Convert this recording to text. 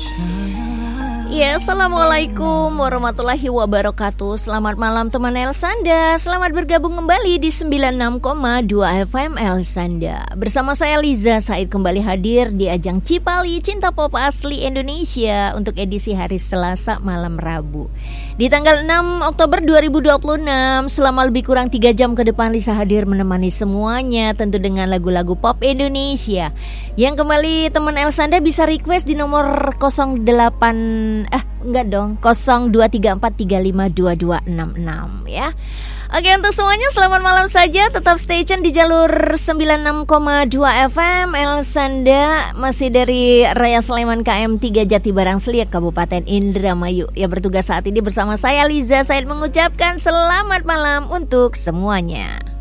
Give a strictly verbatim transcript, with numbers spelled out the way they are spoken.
Ya, assalamualaikum warahmatullahi wabarakatuh. Selamat malam teman Elsanda. Selamat bergabung kembali di sembilan puluh enam koma dua F M Elsanda. Bersama saya Liza Said kembali hadir di ajang Cipali Cinta Pop Asli Indonesia untuk edisi hari Selasa malam Rabu. Di tanggal enam Oktober dua ribu dua puluh enam, selama lebih kurang tiga jam ke depan Lisa hadir menemani semuanya, tentu dengan lagu-lagu pop Indonesia. Yang kembali teman Elsanda bisa request di nomor nol delapan Eh enggak dong nol dua tiga empat tiga lima dua dua enam enam ya. Oke, untuk semuanya selamat malam saja. Tetap stay tune di jalur sembilan puluh enam koma dua F M Elsanda. Masih dari Raya Sleman K M tiga Jatibarang Seliak Kabupaten Indramayu. Ya, bertugas saat ini bersama saya Liza Said mengucapkan selamat malam untuk semuanya.